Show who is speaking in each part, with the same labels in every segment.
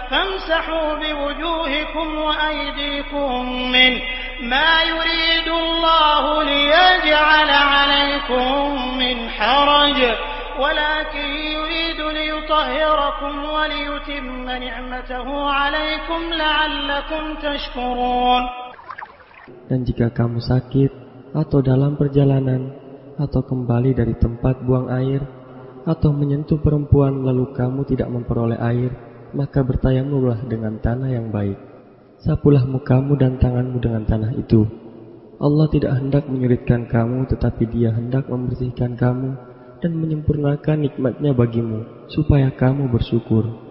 Speaker 1: فامسحوا بوجوهكم وأيديكم منه ما يريد الله ليجعل عليكم من حرج ولكن يريد ليطهركم وليتم نعمته عليكم لعلكم تشكرون.
Speaker 2: Dan jika kamu sakit atau dalam perjalanan atau kembali dari tempat buang air atau menyentuh perempuan lalu kamu tidak memperoleh air, maka bertayamumlah dengan tanah yang baik. Sapulah mukamu dan tanganmu dengan tanah itu. Allah tidak hendak menyulitkan kamu, tetapi Dia hendak membersihkan kamu dan menyempurnakan nikmat-Nya bagimu, supaya kamu bersyukur.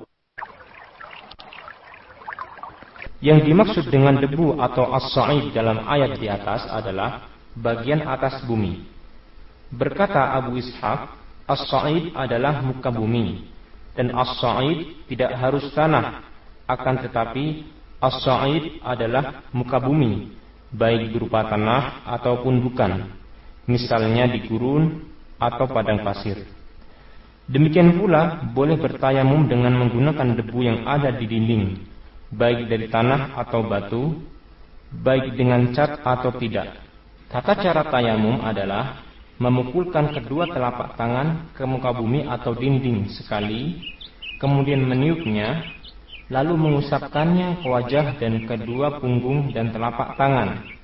Speaker 3: Yang dimaksud dengan debu atau as-sa'id dalam ayat di atas adalah bagian atas bumi. Berkata Abu Ishaq, as-sa'id adalah muka bumi, dan as-sa'id tidak harus tanah, akan tetapi as-sa'id adalah muka bumi, baik berupa tanah ataupun bukan, misalnya di gurun atau padang pasir. Demikian pula boleh bertayamum dengan menggunakan debu yang ada di dinding, baik dari tanah atau batu, baik dengan cat atau tidak. Tata cara tayamum adalah memukulkan kedua telapak tangan ke muka bumi atau dinding sekali, kemudian meniupnya, lalu mengusapkannya ke wajah dan kedua punggung dan telapak tangan.